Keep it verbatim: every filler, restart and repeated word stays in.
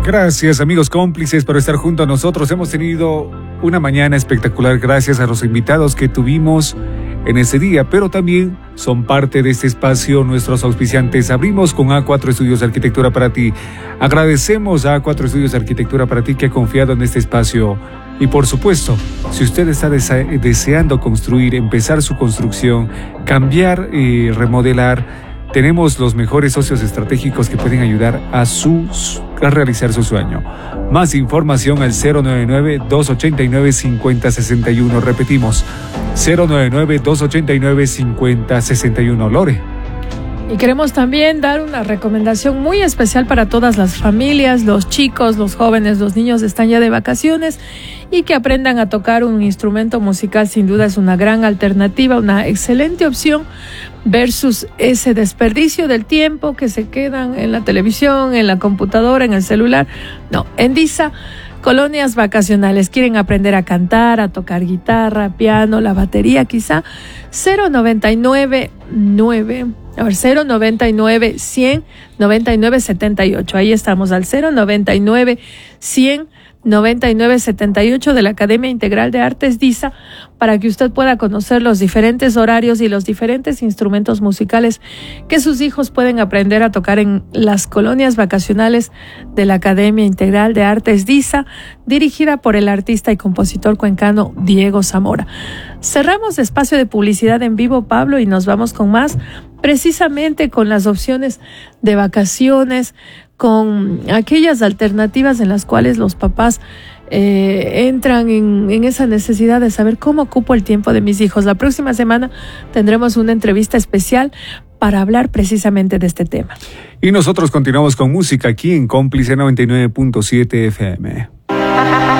Gracias, amigos cómplices, por estar junto a nosotros. Hemos tenido una mañana espectacular gracias a los invitados que tuvimos en este día, pero también son parte de este espacio nuestros auspiciantes. Abrimos con A cuatro Estudios de Arquitectura para ti. Agradecemos a A cuatro Estudios de Arquitectura para ti que ha confiado en este espacio. Y por supuesto, si usted está dese- deseando construir, empezar su construcción, cambiar y remodelar, tenemos los mejores socios estratégicos que pueden ayudar a, sus, a realizar su sueño. Más información al cero nueve nueve, dos ocho nueve, cinco cero seis uno. Repetimos, cero nueve nueve, dos ocho nueve, cinco cero seis uno. Lore. Y queremos también dar una recomendación muy especial para todas las familias, los chicos, los jóvenes, los niños están ya de vacaciones y que aprendan a tocar un instrumento musical. Sin duda es una gran alternativa, una excelente opción versus ese desperdicio del tiempo que se quedan en la televisión, en la computadora, en el celular. No, en DISA, colonias vacacionales, quieren aprender a cantar, a tocar guitarra, piano, la batería quizá, cero noventa y nueve nueve, a ver, cero noventa y nueve, cien, noventa y nueve, setenta y ocho, ahí estamos al cero noventa y nueve, cien, noventa y nueve, setenta y ocho de la Academia Integral de Artes DISA, para que usted pueda conocer los diferentes horarios y los diferentes instrumentos musicales que sus hijos pueden aprender a tocar en las colonias vacacionales de la Academia Integral de Artes DISA, dirigida por el artista y compositor cuencano Diego Zamora. Cerramos espacio de publicidad en vivo, Pablo, y nos vamos con más, precisamente con las opciones de vacaciones, con aquellas alternativas en las cuales los papás eh, entran en, en esa necesidad de saber cómo ocupo el tiempo de mis hijos. La próxima semana tendremos una entrevista especial para hablar precisamente de este tema. Y nosotros continuamos con música aquí en Cómplice noventa y nueve punto siete F M.